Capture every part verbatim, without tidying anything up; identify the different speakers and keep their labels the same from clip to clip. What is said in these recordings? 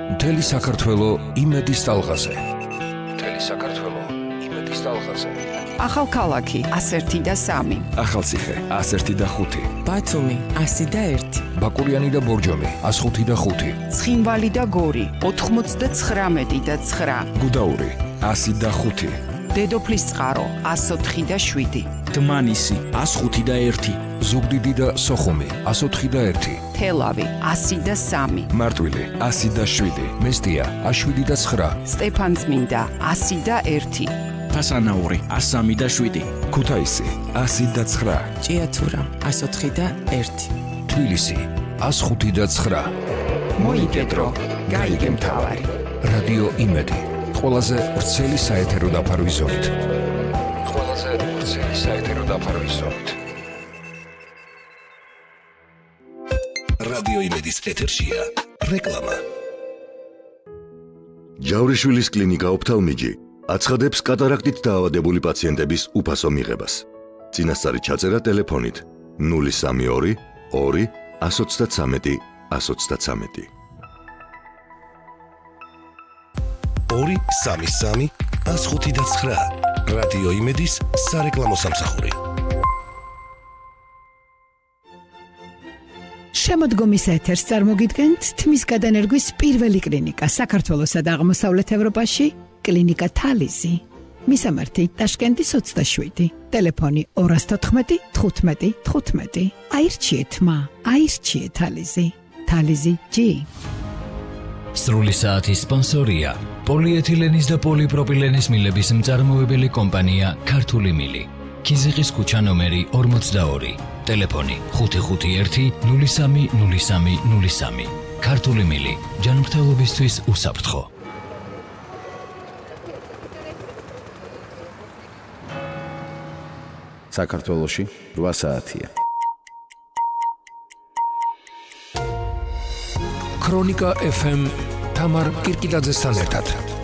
Speaker 1: მთელი საქართველო იმედის ტალღაზე. მთელი საქართველო იმედის ტალღაზე.
Speaker 2: ახალქალაქი ასერთი და სამი.
Speaker 1: ახალციხე ასერთი და ხუთი.
Speaker 3: ბათუმი ასი და ერთი.
Speaker 1: ბაკურიანი და ბორჯომი ას ხუთი და ხუთი.
Speaker 2: ცხინვალი და გორი ოთხმოცდაცხრამეტი და ცხრა.
Speaker 1: გუდაური ასი და ხუთი.
Speaker 2: დედოფლის წყარო ას ოთხი და შვიდი.
Speaker 4: დმანისი ას ხუთი და ერთი.
Speaker 1: ზუგდიდი და სოხუმი ას ოთხი და ერთი.
Speaker 2: თელავი ასი და სამი.
Speaker 1: მარტვილი ასი და შვიდი. მესტია ას შვიდი და ცხრა.
Speaker 2: სტეფანწმინდა ასი და ერთი.
Speaker 4: ფასანაური ას სამი და შვიდი.
Speaker 1: ქუთაისი ასი და ცხრა.
Speaker 3: ჭიათურა ას ოთხი და ერთი.
Speaker 1: თბილისი ას ხუთი და ცხრა.
Speaker 2: მოიგედრო გაიგე მთავარი.
Speaker 1: რადიო იმედი ყველაზე ვრცელი საეთერო დაფარვის ზოლით. ყველაზე ვრცელი საეთერო დაფარვის ზოლით. რადიო იმედის ეთერშია რეკლამა.
Speaker 5: ჯავრიშვილის კლინიკა ოფთალმიჯი აცხადებს კატარაქტით დაავადებული პაციენტების უფასო მიღებას. წინასწარი ჩაწერა ტელეფონით ნული სამი ორი ორი ას ოცდათვრამეტი ას ოცდათვრამეტი.
Speaker 6: ორი სამი სამი ას ხუთი და ცხრა. რადიო იმედის სარეკლამო სამსახური.
Speaker 7: შემოდგომის ეთერს წარმოგიდგენთ თმის გადანერგვის პირველი კლინიკა საქართველოსა და აღმოსავლეთ ევროპაში, კლინიკა თალიზი. მისამართი ტაშკენტის ოცდაშვიდი. ტელეფონი ორას თოთხმეტი თხუთმეტი თხუთმეტი. აირჩიეთ მა, აირჩიეთ თალიზი. თალიზი ჯი.
Speaker 8: სრული საათის სპონსორია პოლიეთილენის და პოლიპროპილენის მილების მწარმოებელი კომპანია ქართული მილი. ქიზიყის ქუჩა ნომერი ორმოცდაორი. ტელეფონი ხუთი ხუთი ერთი ნული სამი ნული სამი ნული სამი. ქართული მილი ჯანმრთელობისთვის უსაფრთხო.
Speaker 9: საქართველოში რვა საათია.
Speaker 1: ქრონიკა ეფ ემ თამარ კირკიტაძესთან ერთად.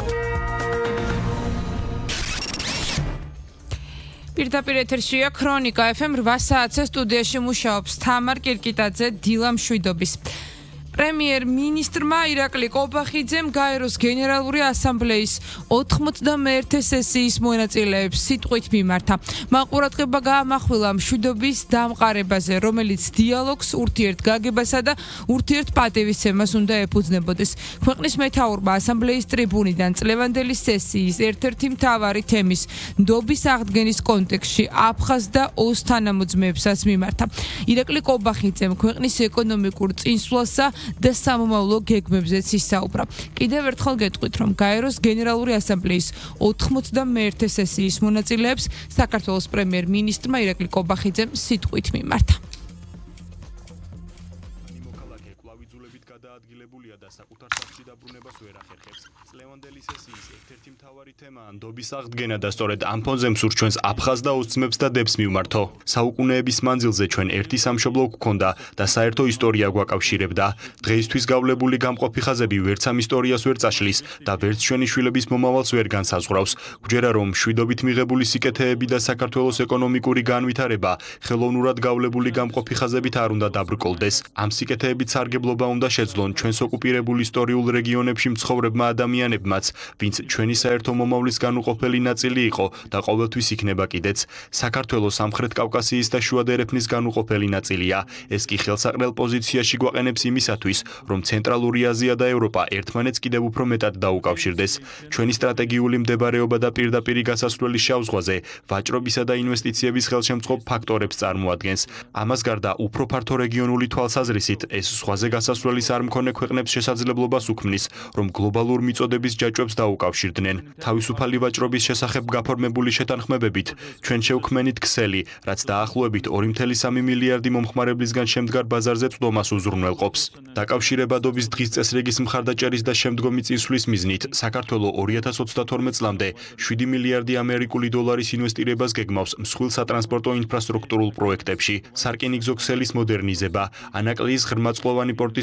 Speaker 10: პირდაპირ ეთერშია ქრონიკა ეფ ემ რვა საათზე სტუდიაში მუშაობს თამარ კირკიტაძე დილა მშვიდობის. პრემიერ-მინისტრმა ირაკლი კობახიძემ გაეროს გენერალური ასამბლეის ოთხმოცდამეერთე სესიის მონაწილეებს სიტყვით მიმართა. მან ყურადღება გაამახვილა მშვიდობის დამყარებაზე, რომელიც დიალოგს, ურთიერთგაგებასა და ურთიერთპატივისცემას უნდა ეფუძნებოდეს. ქვეყნის მეთაურმა ასამბლეის ტრიბუნიდან წლევანდელი სესიის ერთ-ერთი მთავარი თემის ნდობის აღდგენის კონტექსტში აფხაზ და ოს თანამოძმეებსაც მიმართა. ირაკლი კობახიძემ ქვეყნის ეკონომიკურ წინსვლასა და სამომავლო გეგმებზეც ისაუბრა. კიდევ ერთხელ გეტყვით, რომ გაეროს გენერალური ასამბლეის ოთხმოცდამეერთე სესიის მონაწილეებს საქართველოს პრემიერ-მინისტრმა ირაკლი კობახიძემ სიტყვით მიმართა.
Speaker 11: მოქალაქე კვლავიძულებით გადაადგილებულია და საკუთარ სახლში დაბრუნებას ვერ ახერხებს. წლევანდელი სესიის ერთ-ერთი მთავარი თემაა ნდობის აღდგენა და სწორედ ამ ფონზე მსურს ჩვენს აფხაზ და ოს ძმებს და დებს მივმართო. საუკუნეების მანძილზე ჩვენ ერთი სამშობლო გვქონდა და საერთო ისტორია გვაკავშირებდა. დღეისთვის გავლებული გამყოფი ხაზები ვერც ამ ისტორიას ვერ წაშლის და ვერც ჩვენი შვილების მომავალს ვერ განსაზღვრავს. გვჯერა რომ მშვიდობით მიღებული სიკეთეები და საქართველოს ეკონომიკური განვითარება ხელოვნურად გავლებული გამყოფი ხაზებით არ უნდა დაბრკოლდეს. ამ სიკეთეებით სარგებლობა უნდა შეძლონ ჩვენს ოკუპირებულ ისტორიულ რეგიონებში მცხოვრებმა ადამიანებმაც, ვინც ჩვენი საერთო მომავლის განუყოფელი ნაწილი იყო და ყოველთვის იქნება კიდეც. საქართველოს სამხრეთ კავკასიის და შუა დერეფნის განუყოფელი ნაწილია. ეს კი ხელსაყრელ პოზიციაში გვაყენებს იმისათვის, რომ ცენტრალური აზია და ევროპა ერთმანეთს კიდევ უფრო მეტად დაუკავშირდეს. ჩვენი სტრატეგიული მდებარეობა და პირდაპირი გასასვლელი შავ ზღვაზე ვაჭრობისა და ინვესტიციების ხელშემწყობ ფაქტორებს წარმოადგენს. ამას გარდა უფრო ფართო რეგიონული თვალსაზრისით ეს ზღვაზე გასასვლელის არ მქონე ქვეყნებს შესაძლებლობას უქმნის, რომ გლობალურ მიწოდების ჯაჭვებს დაუკავშირდნენ. თავისუფალი ვაჭრობის შესახებ გაფორმებული შეთანხმებებით ჩვენ შევქმნით ქსელი, რაც დაახლოებით ორი წუთი სამი მილიარდი მომხმარებლისგან შემდგარ ბაზარზე წვდომას უზრუნველყოფს. დაკავშირებადობის დღის წესრიგის მხარდაჭერის და შემდგომი წინსვლის მიზნით საქართველო ორი ათას ოცდათორმეტ წლამდე შვიდი მილიარდი ამერიკული დოლარის ინვესტირებას გეგმავს მსხვილ სატრანსპორტო ინფრასტრუქტურულ პროექტებში, სარკინიგზო ქსელის მოდერნიზება, ანაკლიის ღრმაწყლოვანი პორტის განვითარება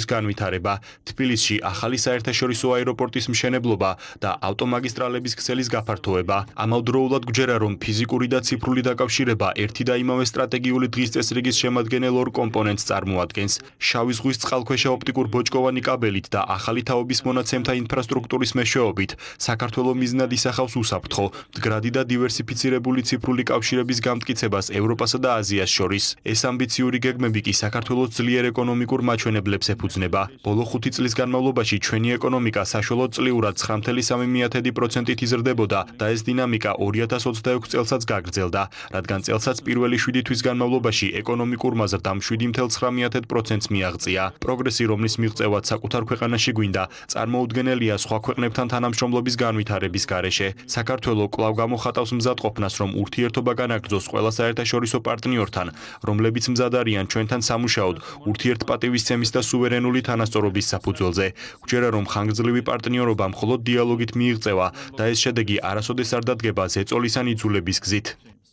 Speaker 11: განვითარება, თბილისში ახალი საერთაშორისო აეროპორტის მშენებლობა და ავტომაგისტრალების ქსელის გაფართოება. ამავდროულად გვჯერა, რომ ფიზიკური და ციფრული დაკავშირება ერთი და იმავე სტრატეგიული დღის წესრიგის შემადგენელ ორ კომპონენტს წარმოადგენს. შავი ზღვის წყალქვეშა ოპტიკურ ბოჭკოვანი კაბელით და ახალი თაობის მონაცემთა ინფრასტრუქტურის მეშვეობით საქართველოს მიზნად ისახავს უსაფრთხო, მდგრადი და დივერსიფიცირებული ციფრული კავშირების გამტკიცებას ევროპასა და აზიას შორის. ეს ამბიციური გეგმები კი საქართველოს ძლიერ ეკონომიკურ მაჩვენებლებს ეფუძნება. ბოლო ხუთი წლის განმავლობაში ჩვენი ეკონომიკა საშუალოდ წლიურად ცხრა წუთი სამი პროცენტით იზრდებოდა და ეს დინამიკა ორი ათას ოცდაექვსი წელსაც გაგრძელდა, რადგან წელსაც პირველი შვიდი თვის განმავლობაში ეკონომიკურმა ზრდამ შვიდი ცხრა პროცენტს მიაღწია. პროგრესი, რომლის მიღწევაც საკუთარ ქვეყანაში გვინდა, წარმოუდგენელია სხვა ქვეყნებთან თანამშრომლობის განვითარების გარეშე. საქართველოს კვლავ გამოხატავს მზადყოფნას, რომ ურთიერთობა განაგრძოს ყველა საერთაშორისო პარტნიორთან, რომლებიც მზად არიან ჩვენთან სამუშაოდ ურთიერთპატივისცემის და სუვერენული თანასწორობის საფუძველზე. გვჯერა, რომ ხანგრძლივი პარტნიორობა მხოლოდ დიალოგით მიიღწევა და ეს შედეგი არასოდეს არ დადგება ზეწოლის ან იძულების გზით.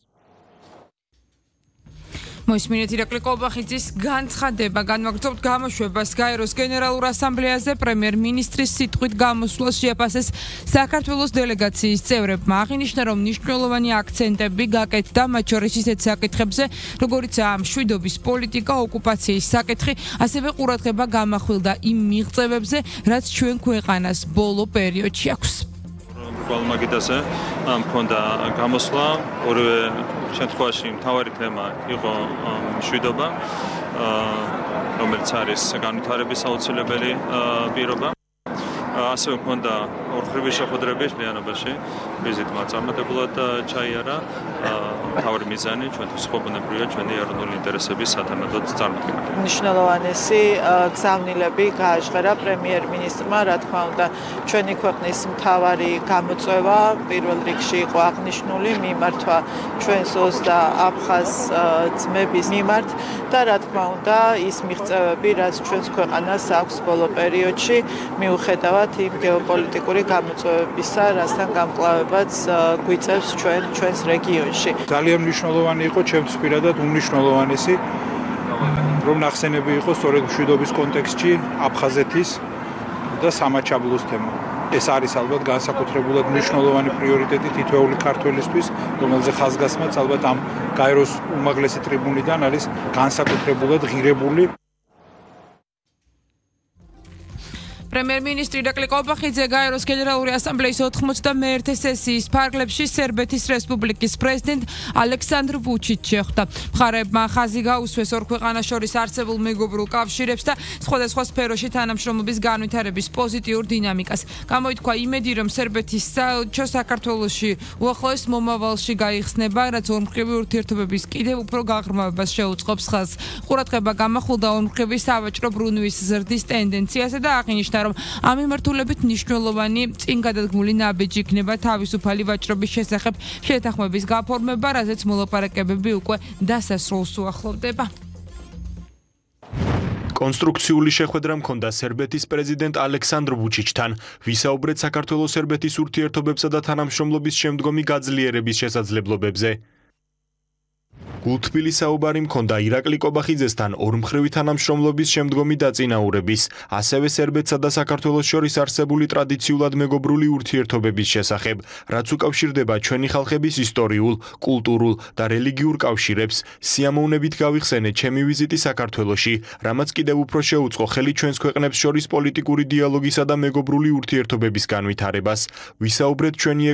Speaker 10: მოისმინეთ ირაკლი კობახიძის განცხადება. განვაგრძობთ გამოშვებას გაეროს გენერალურ ასამბლეაზე პრემიერ-მინისტრის სიტყვით გამოსვლას შეაფასეს საქართველოს დელეგაციის წევრებმა. აღინიშნა, რომ მნიშვნელოვანი აქცენტები გაკეთდა, მათ შორის ისეთ საკითხებზე, როგორიცაა მშვიდობის პოლიტიკა, ოკუპაციის საკითხი, ასევე ყურადღება გამახვილდა იმ მიღწევებზე, რაც ჩვენ ქვეყანას ბოლო პერიოდში აქვს.
Speaker 12: გვალმაგიდაზე მქონდა გამოსვლა, ორივე შემთხვევაში მთავარი თემა იყო მშვიდობა, რომელიც არის განვითარების აუცილებელი პირობა. ასევე მქონდა ორხრივი შეხვედრები მთლიანობაში, ვიზიტმა წარმატებულად ჩაიარა. მთავარი მიზანი ჩვენთვის ხობუნებრივია ჩვენი ეროვნული ინტერესების სათანადოდ წარმატება.
Speaker 13: მნიშვნელოვანესი გზავნილები გააჟღერა პრემიერ-მინისტრმა, რა თქმა უნდა, ჩვენი ქვეყნის მთავარი გამოწვევა პირველ რიგში იყო აღნიშნული მიმართვა ჩვენს ოს და აფხაზ ძმების მიმართ და რა თქმა უნდა, ის მიღწევები, რაც ჩვენს ქვეყანას აქვს ბოლო პერიოდში, მიუხედავად იმ გეოპოლიტიკური გამოწვევებისა, რასთან გამკლავებაც გვიწევს ჩვენ ჩვენს რეგიონში.
Speaker 14: ძალიან მნიშვნელოვანი იყო ჩემთვის პირადად უმნიშვნელოვანესი, რომ ნახსენები იყო სწორედ მშვიდობის კონტექსტში აფხაზეთის და სამაჩაბლოს თემა. ეს არის ალბათ განსაკუთრებულად მნიშვნელოვანი პრიორიტეტი თითოეული ქართველისთვის, რომელზე ხაზგასმაც ალბათ ამ გაეროს უმაღლესი ტრიბუნიდან არის განსაკუთრებულად ღირებული.
Speaker 10: პრემიერ-მინისტრი ირაკლი კობახიძე გაეროს გენერალური ასამბლეის ოთხმოცდამეერთე სესიის ფარგლებში სერბეთის რესპუბლიკის პრეზიდენტ ალექსანდრ ვუჩიჩს შეხვდა. მხარეებმა ხაზი გაუსვეს ორ ქვეყანას შორის არსებულ მეგობრულ კავშირებს და სხვადასხვა სფეროში თანამშრომლობის განვითარების პოზიტიურ დინამიკას. გამოითქვა იმედი, რომ სერბეთის საელჩო საქართველოში უახლოეს მომავალში გაიხსნება, რაც ორმხრივი ურთიერთობების კიდევ უფრო გაღრმავებას შეუწყობს ხელს. ყურადღება გამახვილდა ორმხრივი სავაჭრო ბრუნვის ზრდის ტენდენციაზე და აღინიშნა, რომ ამ მიმართულებით მნიშვნელოვანი წინ გადადგმული ნაბიჯი იქნება თავისუფალი ვაჭრობის შესახებ შეთანხმების გაფორმება, რაზეც მოლაპარაკებები უკვე დასასრულს უახლოვდება.
Speaker 11: კონსტრუქციული შეხვედრა მქონდა სერბეთის პრეზიდენტ ალექსანდრ ვუჩიჩთან, ვისაუბრეთ საქართველოს-სერბეთის ურთიერთობებსა და თანამშრომლობის შემდგომი გაძლიერების შესაძლებლობებზე. გულთბილი საუბარი მქონდა ირაკლი კობახიძესთან ორმხრივი თანამშრომლობის შემდგომი დაწინაურების, ასევე სერბეთსა და საქართველოს შორის არსებული ტრადიციულად მეგობრული ურთიერთობების შესახებ, რაც უკავშირდება ჩვენი ხალხების ისტორიულ, კულტურულ და რელიგიურ კავშირებს. სიამოვნებით გავიხსენე ჩემი ვიზიტი საქართველოში, რამაც კიდევ უფრო შეუწყო ხელი ჩვენს ქვეყნებს შორის პოლიტიკური დიალოგისა და მეგობრული ურთიერთობების განვითარებას. ვისაუბრეთ ჩვენი